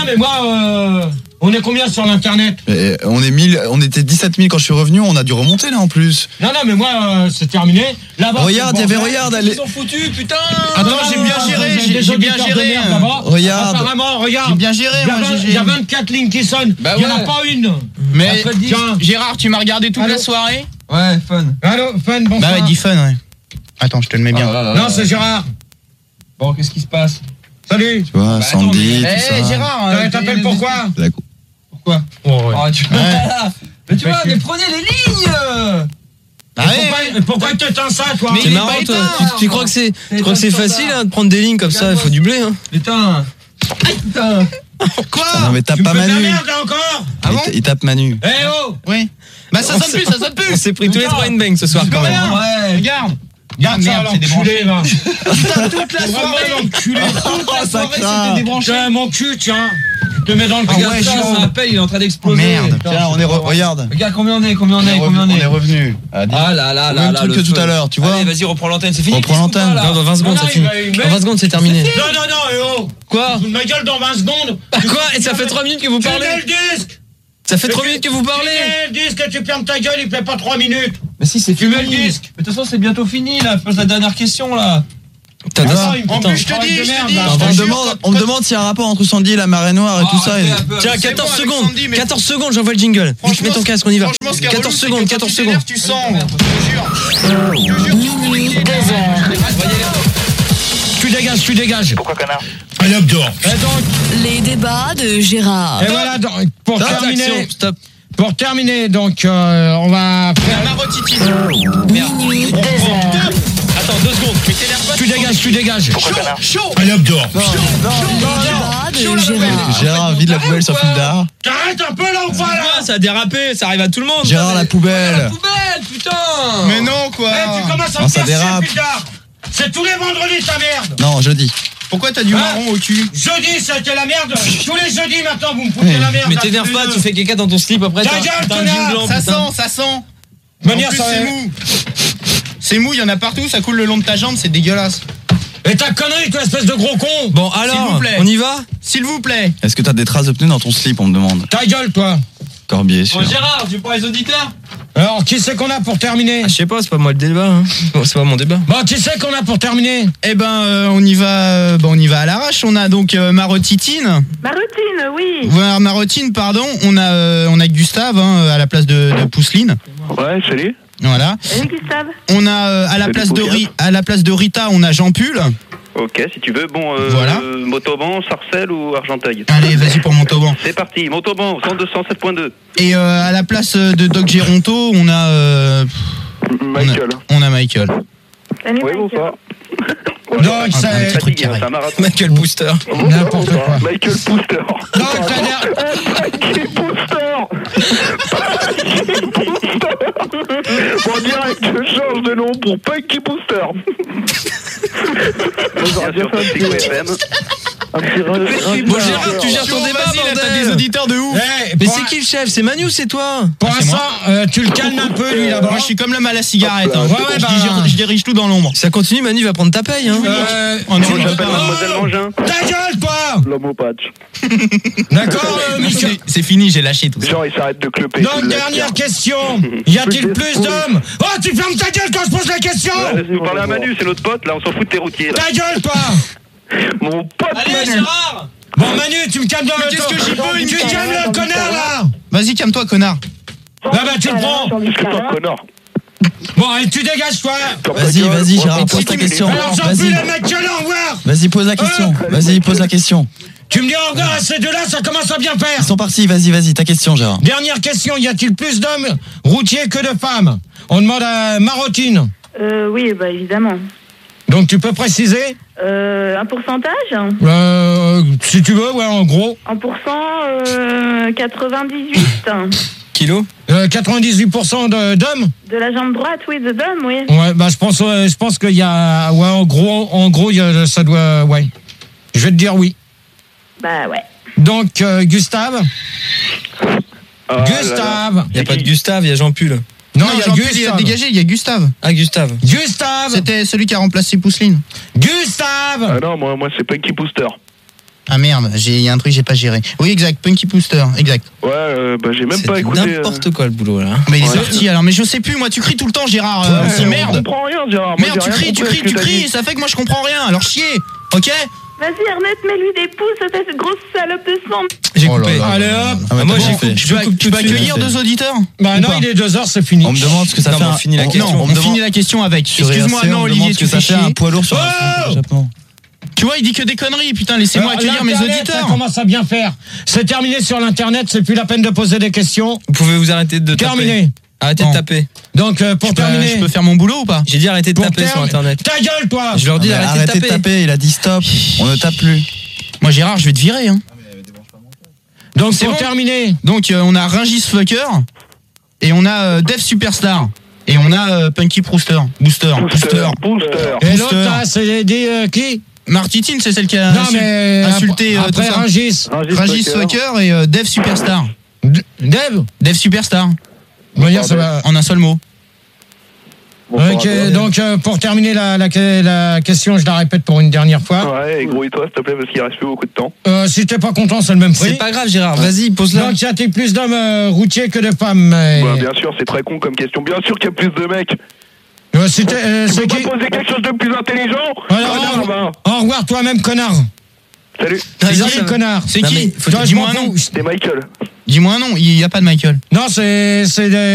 mais moi, on est combien sur l'internet? On était 17 000 quand je suis revenu, on a dû remonter là en plus. Non, mais moi, c'est terminé. Là-bas, regarde, Ils sont foutus, putain. Attends, j'ai bien géré, j'ai bien géré. Regarde. Apparemment, regarde. J'ai bien géré, moi. Il y a 24 lignes qui sonnent. Il n'y en a pas une. Mais Gérard, tu m'as regardé toute la soirée? Ouais, Fun. Allô, Fun, bonsoir. Bah ouais, dis Fun, ouais. Attends, je te le mets bien. Non, c'est Gérard. Bon, qu'est-ce qui se passe? Salut. Tu vois, Sandy, tout ça. Gérard, T'appelles pourquoi? Pourquoi? Mais tu vois, mais prenez les lignes. Pourquoi tu éteins ça, toi? Mais C'est marrant, toi. Tu crois que c'est facile de prendre des lignes comme ça? Il faut du blé, hein. Putain. Quoi? Non mais tape pas Tu me fais de la Manu. merde, là, encore? Ah bon? Il tape Manu. Eh oh! Oui. Bah ça sonne plus. On s'est pris tous les trois une bang ce soir quand même. Ouais. Regarde. Regarde ça, Merde, c'est l'enculé, là. Putain, toute la soirée. L'enculé. Toute la soirée, craint. c'était débranché. Tiens, mon cul, tiens. Je te mets dans le cul. Regarde ça, son appel, il est en train d'exploser. Merde. Tiens, Regarde, combien on est, On est revenu. Ah là là là Même là. truc que tout à l'heure, tu vois. Allez, vas-y, reprends l'antenne, c'est fini. Reprends l'antenne. Non, dans 20 secondes, ça finit. Dans 20 secondes, c'est terminé. Non, eh oh. Quoi? Ma gueule dans 20 secondes. Quoi? Et ça fait 3 minutes que vous Tu mets parlez? le disque. Ça fait 3 minutes que vous Tu parlez? mets le disque et tu fermes ta gueule, il fait pas 3 minutes. Mais si, c'est Tu fini. mets le disque. Mais de toute façon, c'est bientôt fini, là. Pose la dernière question, là. En plus, je te dis, On me demande s'il y a un rapport entre Sandy et la marée noire et tout ça. Tiens, 14 secondes. 14 secondes, j'envoie le jingle. Vite, mets ton casque, on y va. 14 secondes, 14 secondes. Tu sens, je te jure. Minuit, 2h. Tu dégages. Pourquoi connard? Allez hop dehors. Et donc, Les débats de Gérard. et voilà, donc, pour terminer. Stop. Pour terminer, donc, on va faire. Marotitine. Minuit, 2h. Attends, 2 secondes. Mais t'énerve pas. Tu dégages. Pourquoi connard? Allez hop dehors. Les débats de Gérard. Gérard vide la poubelle sur Fildar. T'arrêtes un peu là ou pas là? Ça a dérapé, ça arrive à tout le monde. Gérard la poubelle. Poubelle, putain. Mais non, quoi. Tu commences à Non, me ça faire chier dérape. plus tard. C'est tous les vendredis ta merde. Non, jeudi. Pourquoi t'as du marron au cul? Jeudi c'était la merde. Tous les jeudis maintenant vous me foutez la merde. Mais là, t'énerve tous pas, les tu deux. fais caca dans ton slip après. Ta t'as gueule, un connard. jean blanc, Ça putain. sent, ça sent. De manière, En plus, ça c'est mou. C'est mou, il y en a partout, ça coule le long de ta jambe, c'est dégueulasse. Et ta connerie, toi, espèce de gros con. Bon, S'il alors, vous plaît. on y va? S'il vous plaît. Est-ce que t'as des traces de pneus dans ton slip, on me demande. Ta gueule, toi. Corbier, sûr. Bon, Gérard, tu prends les auditeurs? Alors, qui c'est qu'on a pour terminer? Je sais pas, c'est pas moi le débat. Hein. Bon, c'est pas mon débat. Bon, qui c'est qu'on a pour terminer? Eh ben, on y va à l'arrache. On a donc Marotitine. Marotine, oui. Voilà, Marotine, pardon. On a Gustave à la place de Pousseline. Ouais, salut. Voilà. Salut Gustave. On a à la place de Rita, on a Jean Pull. Ok, si tu veux. Bon, Voilà. Motoban, Sarcelles ou Argenteuil? Allez, vas-y pour Montauban. C'est parti, Motoban, 102.7.2. Et à la place de Doc Géronto, on a Michael. On a Michael. Salut Oui, Michael. bonsoir. Donc, c'est Fatigué, hein, c'est un marathon. Michael Booster. n'importe quoi. Michael Booster. Donc, c'est-à-dire. Michael Booster. Bon, direct, je change de nom pour Punky Booster. Bien sûr, c'est FM. Bon, Gérard, tu gères ton débat, Vas-y, là, t'as des bordel. auditeurs de ouf. Eh, Mais pour c'est un- qui le chef? C'est Manu ou c'est toi? Pour c'est l'instant, tu le calmes un peu, lui, là-bas. Moi, je suis comme l'homme à la cigarette. Hein. Ouais, bah. Je dirige tout dans l'ombre. Ça continue, Manu va prendre ta paye. Hein. Oh non, Je m'appelle Mademoiselle Mangin. Ta gueule, toi. L'homme au patch. D'accord, Michel. c'est fini, j'ai lâché tout ça. Genre, il s'arrête de cloper. Donc, dernière question. Y a-t-il plus d'hommes? Oh, tu fermes ta gueule quand je pose la question. Vous parlez à Manu, c'est notre pote, là, on s'en fout de tes routiers, là. Ta gueule, toi. Mon pote Allez, Manu. Gérard. Bon, Manu, tu me calmes dans le qu'est-ce que j'y peux, Tu Michel calmes le connard, là. Vas-y, calme-toi, connard. Ah bah, tu le prends. Qu'est-ce que t'es un connard? Bon, allez, tu dégages, toi. Vas-y, Gérard, pose ta question. Alors, j'en plus Vas-y. les mecs que là, au revoir. Vas-y, pose la question. Vas-y, pose la question. Tu me dis au revoir à ces deux-là, ça commence à bien faire. Ils sont partis, vas-y, ta question, Gérard. Dernière question, y a-t-il plus d'hommes routiers que de femmes? On demande à Marotine. Oui, bah évidemment. Donc tu peux préciser? Un pourcentage? Si tu veux, ouais, en gros. En pourcent, 98. Kilo? 98% d'hommes? De la jambe droite, oui, de d'homme, oui. Ouais, bah je pense qu'il y a, ouais, en gros, ça doit, ouais. Je vais te dire oui. Bah ouais. Donc Gustave. Ah, Gustave. Il y a pas de Gustave, il y a Jean Pull. Non, Non, il y a Jean-Pierre, il a Gustave. dégagé, il y a Gustave. Ah, Gustave. Gustave. C'était celui qui a remplacé Pousseline. Gustave. Ah non, moi c'est Punky Booster. Ah merde, il y a un truc que j'ai pas géré. Oui, exact, Punky Booster, exact. Ouais, bah j'ai même C'est pas écouté. n'importe quoi le boulot là. Mais il est sorti alors, mais je sais plus, moi tu cries tout le temps Gérard. Je Merde. comprends rien, Gérard. Moi, Merde, j'ai tu rien cries, compris à ce que t'as dit. et ça fait que moi je comprends rien. Alors chier, ok? Vas-y, Ernest, mets-lui des pouces, cette grosse salope de sang. J'ai Oh là coupé. là. Allez hop. Ah, mais Moi, t'as j'ai bien fait. Tu peux accueillir deux auditeurs? Bah Ou non, pas il est 2h, c'est fini. On me demande ce que ça Non, fait. mais on finit la question. Non, on finit la question avec. Sur Excuse-moi, RC, non, on me Olivier, demande ce tu que ça fais fait un chier. poids lourd sur Oh un Japon. Tu vois, il dit que des conneries, putain, laissez-moi accueillir mes L'Internet, auditeurs. Ça commence à bien faire. C'est terminé sur l'internet, c'est plus la peine de poser des questions. Vous pouvez vous arrêter de taper. Terminé. Arrêtez Bon. de taper. Donc pour terminer. Je peux faire mon boulot ou pas? J'ai dit arrêtez de pour taper sur terminer- internet. Ta gueule, toi. Je leur dis Arrêtez de taper, il a dit stop. On ne tape plus. Moi, Gérard, je vais te virer, hein. Donc C'est pour bon terminer. Donc, on a Ringis Fucker, et on a Dev Superstar, et on a Punky Booster. Booster. Et l'autre là, c'est qui? Martitine, c'est celle qui a Non mais insulté après tout ça. Rungis. Ringis Fucker et Dev Superstar. Dev. Dev Superstar. On va dire ça va. En un seul mot. Ok, donc pour terminer la question, je la répète pour une dernière fois. Ouais, et grouille-toi s'il te plaît parce qu'il reste plus beaucoup de temps. Si t'es pas content, c'est le même prix. C'est pas grave Gérard, vas-y, pose-la. Donc y a-t-il plus d'hommes routiers que de femmes? Bah, bien sûr, c'est très con comme question. Bien sûr qu'il y a plus de mecs. Tu Tu c'est peux qui? pas poser quelque chose de plus intelligent? Alors, bah. au revoir toi-même, connard. Salut, Salut, connard. C'est Non, qui? mais Toi, je Dis-moi m'en un nom. fous. c'est Michael. Dis-moi un nom, il n'y a pas de Michael. Non, c'est des